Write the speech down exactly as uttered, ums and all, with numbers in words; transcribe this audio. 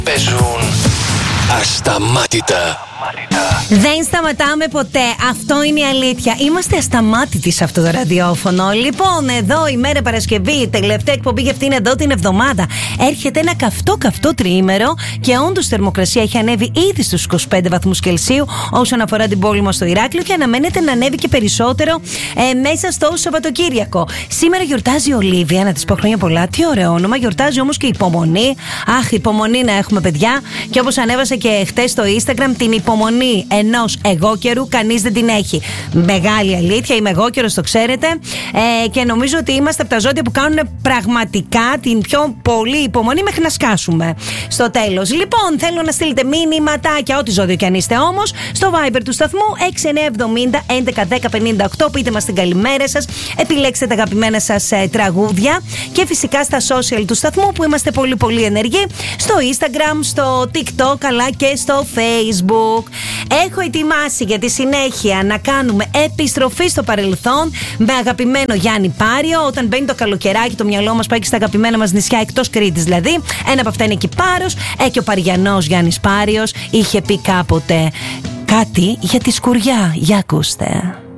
Παίζουν ασταμάτητα. Δεν σταματάμε ποτέ. Αυτό είναι η αλήθεια. Είμαστε ασταμάτητοι σε αυτό το ραδιόφωνο. Λοιπόν, εδώ η μέρα Παρασκευή, η τελευταία εκπομπή για αυτήν εδώ την εβδομάδα. Έρχεται ένα καυτό καυτό τριήμερο και όντως η θερμοκρασία έχει ανέβει ήδη στους είκοσι πέντε βαθμούς Κελσίου όσον αφορά την πόλη μας στο Ηράκλειο και αναμένεται να ανέβει και περισσότερο ε, μέσα στο Σαββατοκύριακο. Σήμερα γιορτάζει η Ολίβια, να της πω χρόνια πολλά. Τι ωραίο όνομα. Γιορτάζει όμως και η υπομονή. Αχ, υπομονή να έχουμε, παιδιά. Και όπως ανέβασα και χτες στο Instagram, την υπομονή ενός εγώκερου κανείς δεν την έχει. Μεγάλη αλήθεια, είμαι εγώκερος, το ξέρετε. Ε, και νομίζω ότι είμαστε από τα ζώδια που κάνουν πραγματικά την πιο πολύ υπομονή μέχρι να σκάσουμε στο τέλος. Λοιπόν, θέλω να στείλετε μήνυματάκια, ό,τι ζώδιο κι αν είστε όμως, στο Viber του σταθμού έξι εννιά εβδομήντα έντεκα δέκα πενήντα οκτώ. Πείτε μας την καλημέρα σας, επιλέξτε τα αγαπημένα σας ε, τραγούδια και φυσικά στα social του σταθμού που είμαστε πολύ πολύ ενεργοί, στο Instagram, στο TikTok αλλά και στο Facebook. Έχω ετοιμάσει για τη συνέχεια να κάνουμε επιστροφή στο παρελθόν με αγαπημένο Γιάννη Πάριο. Όταν μπαίνει το καλοκαιράκι, το μυαλό μας πάει και στα αγαπημένα μας νησιά εκτός Κρήτης δηλαδή. Ένα από αυτά είναι Κυπάρος. Ε, και ο Παριανός Γιάννης Πάριος είχε πει κάποτε κάτι για τη σκουριά. Για ακούστε.